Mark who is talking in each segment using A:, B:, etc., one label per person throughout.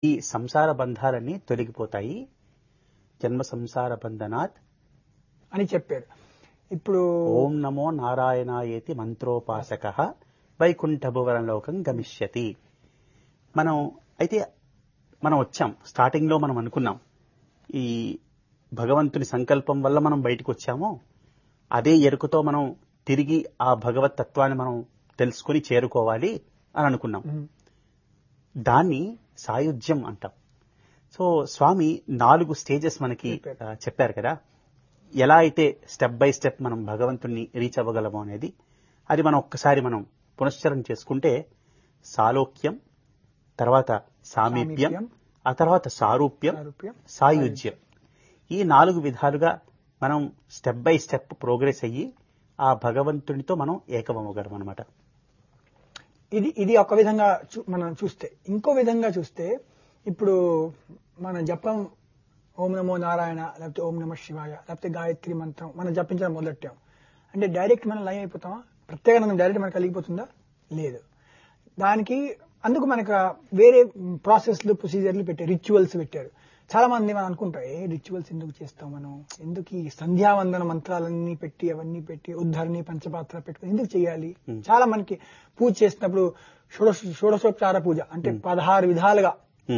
A: ఈ సంసార బంధాలన్నీ తొలగిపోతాయి, జన్మ సంసార బంధనాత్
B: అని చెప్పారు. ఇప్పుడు
A: ఓం నమో నారాయణాయేతి మంత్రోపాసక వైకుంఠభువనలోకం గమిష్యతి. మనం వచ్చాం, స్టార్టింగ్ లో మనం అనుకున్నాం ఈ భగవంతుని సంకల్పం వల్ల మనం బయటకు వచ్చామో అదే ఎరుకతో మనం తిరిగి ఆ భగవత్ తత్వాన్ని మనం తెలుసుకుని చేరుకోవాలి అని అనుకున్నాం. దాన్ని సాయుధ్యం అంటాం. సో స్వామి 4 స్టేజెస్ మనకి చెప్పారు కదా, ఎలా అయితే స్టెప్ బై స్టెప్ మనం భగవంతుణ్ణి రీచ్ అవ్వగలమో అనేది. అది మనం ఒక్కసారి మనం పునశ్చరణ చేసుకుంటే సాలోక్యం, తర్వాత సామీప్యం, ఆ తర్వాత సారూప్యం, సాయుజ్యం, ఈ 4 విధాలుగా మనం స్టెప్ బై స్టెప్ ప్రోగ్రెస్ అయ్యి ఆ భగవంతునితో మనం ఏకమవ్వగలం అనమాట.
B: ఇది ఒక విధంగా మనం చూస్తే. ఇంకో విధంగా చూస్తే ఇప్పుడు మన జపం ఓం నమో నారాయణ, లేకపోతే ఓం నమ శివాయ, లేకపోతే గాయత్రి మంత్రం మనం జపించడం మొదలెట్టాం అంటే డైరెక్ట్ మనం లయం అయిపోతామా? ప్రత్యేకంగా డైరెక్ట్ మనకు కలిగిపోతుందా? లేదు. దానికి అందుకు మనకు వేరే ప్రాసెస్లు, ప్రొసీజర్లు పెట్టారు, రిచువల్స్ పెట్టారు. చాలా మంది మనం అనుకుంటాం, రిచువల్స్ ఎందుకు చేస్తాం మనం, ఎందుకు ఈ సంధ్యావందన మంత్రాలన్నీ పెట్టి అవన్నీ పెట్టి ఉద్ధరణి పంచపాత్ర పెట్టుకుని ఎందుకు చేయాలి? చాలా మనకి పూజ చేసినప్పుడు షోడశోపచార పూజ అంటే 16 విధాలుగా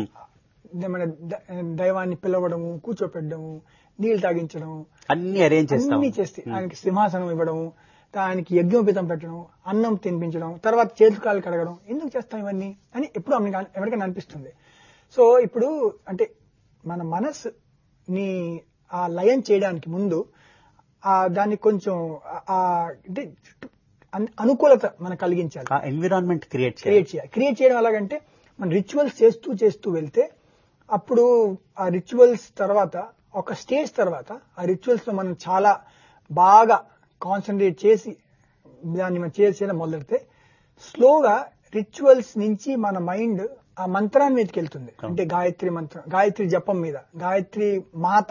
B: మన దైవాన్ని పిలవడము, కూర్చోపెట్టడము, నీళ్లు తాగించడము, అన్ని చేస్తే ఆయనకి సింహాసనం ఇవ్వడము, దానికి యజ్ఞోపేతం పెట్టడం, అన్నం తినిపించడం, తర్వాత చేతులు కాళ్ళు కడగడం, ఎందుకు చేస్తాం ఇవన్నీ అని ఎప్పుడు ఎవరికైనా అనిపిస్తుంది. సో ఇప్పుడు అంటే మన మనస్సుని ఆ లయం చేయడానికి ముందు దాన్ని కొంచెం అంటే అనుకూలత మనం కలిగించాలి,
A: ఎన్విరాన్మెంట్ క్రియేట్
B: చేయడం. ఎలాగంటే మనం రిచువల్స్ చేస్తూ వెళ్తే అప్పుడు ఆ రిచువల్స్ తర్వాత ఒక స్టేజ్ తర్వాత ఆ రిచువల్స్ లో మనం చాలా బాగా కాన్సన్ట్రేట్ చేసి దాన్ని మనం చేయడం మొదలెడితే స్లోగా రిచువల్స్ నుంచి మన మైండ్ ఆ మంత్రాన్ని మీదకి వెళ్తుంది. అంటే గాయత్రి మంత్రం, గాయత్రి జపం మీద, గాయత్రి మాత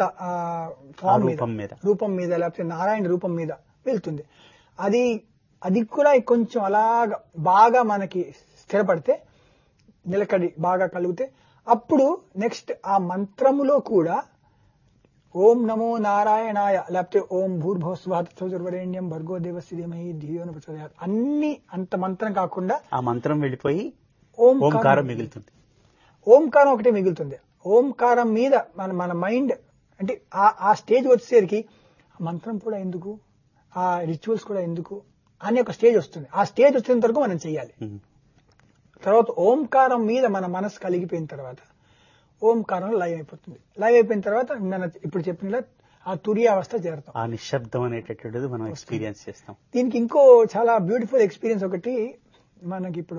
B: రూపం మీద, లేకపోతే నారాయణ రూపం మీద వెళ్తుంది. అది కూడా కొంచెం అలాగా బాగా మనకి స్థిరపడితే, నిలకడి బాగా కలిగితే అప్పుడు నెక్స్ట్ ఆ మంత్రములో కూడా ఓం నమో నారాయణాయ, లేకపోతే ఓం భూర్భువస్సువరేణ్యం భర్గో దేవస్య ధీమహి ధియో నో ప్రచోదయాత్, అన్ని అంత మంత్రం కాకుండా ఆ మంత్రం వెళ్ళిపోయి ఓంకారం మిగులుతుంది. ఓంకారం ఒకటే మిగులుతుంది. ఓంకారం మీద మన మైండ్ అంటే ఆ స్టేజ్ వచ్చేసరికి మంత్రం కూడా ఎందుకు, ఆ రిచువల్స్ కూడా ఎందుకు అనే ఒక స్టేజ్ వస్తుంది. ఆ స్టేజ్ వచ్చేంత వరకు మనం చెయ్యాలి. తర్వాత ఓంకారం మీద మన మనసు కలిగిపోయిన తర్వాత ఓంకారం లయం అయిపోతుంది. లయం అయిపోయిన తర్వాత ఇప్పుడు చెప్పిన ఆ తుర్యావస్థ చేరుతాం. ఆ నిశ్శబ్దం అనేటటువంటిది మనం ఎక్స్పీరియన్స్ చేస్తాం. దీనికి ఇంకో చాలా బ్యూటిఫుల్ ఎక్స్పీరియన్స్ ఒకటి, మనకి ఇప్పుడు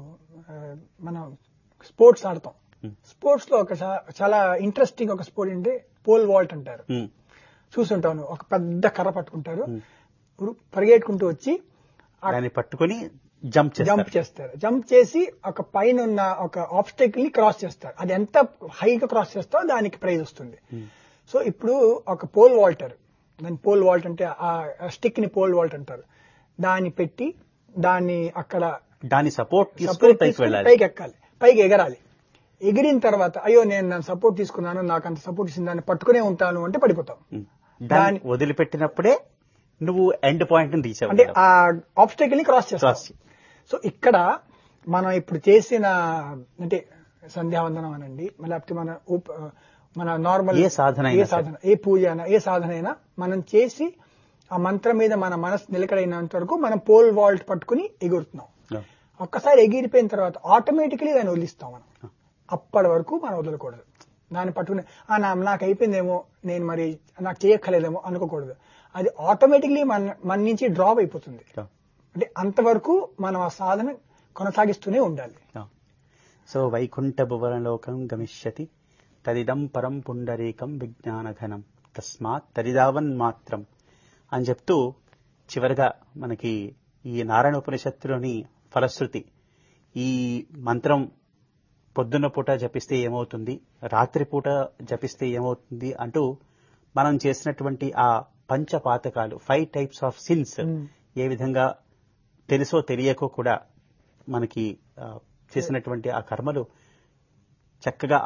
B: మనం స్పోర్ట్స్ ఆడతాం. స్పోర్ట్స్ లో ఒక చాలా ఇంట్రెస్టింగ్ ఒక స్పోర్ట్ అంటే పోల్ వాల్ట్ అంటారు. చూస్తుంటాను, ఒక పెద్ద కర్ర పట్టుకుంటారు, పరిగెట్టుకుంటూ వచ్చి దాన్ని పట్టుకుని జంప్ చేస్తారు. జంప్ చేసి ఒక పైన ఉన్న ఒక ఆబ్స్టెకిల్ ని క్రాస్ చేస్తారు. అది ఎంత హైగా క్రాస్ చేస్తారో దానికి ప్రైజ్ వస్తుంది. సో ఇప్పుడు ఒక పోల్ వాల్టర్, దాని పోల్ వాల్ట్ అంటే ఆ స్టిక్ ని పోల్ వాల్ట్ అంటారు, దాన్ని పెట్టి దాన్ని అక్కడ దాని సపోర్ట్ పైకి ఎక్కాలి, పైకి ఎగరాలి. ఎగిరిన తర్వాత అయ్యో నేను దాని సపోర్ట్ తీసుకున్నాను, నాకు అంత సపోర్ట్ ఇచ్చింది, దాన్ని పట్టుకునే ఉంటాను అంటే పడిపోతాం. దాన్ని వదిలిపెట్టినప్పుడే నువ్వు ఎండ్ పాయింట్ రీచ్ అవ్వాలి, అంటే ఆ ఆబ్స్టెకిల్ ని క్రాస్ చేస్తావు. సో ఇక్కడ మనం ఇప్పుడు చేసిన అంటే సంధ్యావందనం అనండి, లేకపోతే మన నార్మల్ ఏ సాధన, ఏ పూజ అయినా, ఏ సాధన అయినా మనం చేసి ఆ మంత్రం మీద మన మనసు నిలకడైనంత వరకు మనం పోల్ వాల్ట్ పట్టుకుని ఎగురుతున్నాం. ఒక్కసారి ఎగిరిపోయిన తర్వాత ఆటోమేటికలీ దాన్ని వదిలిస్తాం మనం. అప్పటి వరకు మనం వదలకూడదు. దాన్ని పట్టుకుని నాకు అయిపోయిందేమో, నేను మరి నాకు చేయక్కర్లేదేమో అనుకోకూడదు. అది ఆటోమేటిక్లీ మన నుంచి డ్రాప్ అయిపోతుంది. అంటే అంతవరకు మనం ఆ సాధన కొనసాగిస్తూనే ఉండాలి. సో వైకుంఠ భువనలోకం గమిష్యతి తదిదం పరం పుండరీకం విజ్ఞానఘనం తస్మాత్ తదిదావన్ మాత్రం అని చెప్తూ చివరిగా మనకి ఈ నారాయణ ఉపనిషత్తులోని ఫలశ్రుతి, ఈ మంత్రం పొద్దున్న పూట జపిస్తే ఏమవుతుంది, రాత్రిపూట జపిస్తే ఏమవుతుంది అంటూ మనం చేసినటువంటి ఆ పంచపాతకాలు 5 types ఆఫ్ సిన్స్ ఏ విధంగా తెలుసో తెలియకో కూడా మనకి చేసినటువంటి ఆ కర్మలు చక్కగా